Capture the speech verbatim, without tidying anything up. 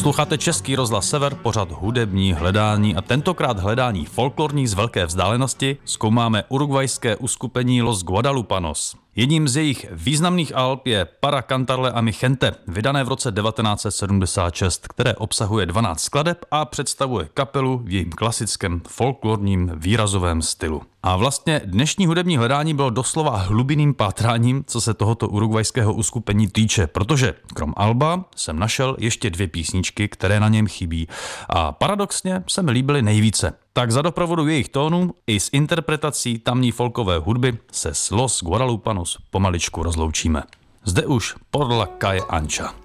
Posloucháte Český rozhlas Sever, pořad hudební hledání a tentokrát hledání folklorní z velké vzdálenosti zkoumáme urugvajské uskupení Los Guadalupanos. Jedním z jejich významných alb je Para cantarle a mi gente, vydané v roce devatenáct set sedmdesát šest, které obsahuje dvanáct skladeb a představuje kapelu v jejím klasickém folklorním výrazovém stylu. A vlastně dnešní hudební hledání bylo doslova hlubinným pátráním, co se tohoto urugvajského uskupení týče, protože krom alba jsem našel ještě dvě písničky, které na něm chybí a paradoxně se mi líbily nejvíce. Tak za doprovodu jejich tónů i s interpretací tamní folkové hudby se s Los Guadalupanos pomaličku rozloučíme. Zde už Por la calle Ancha.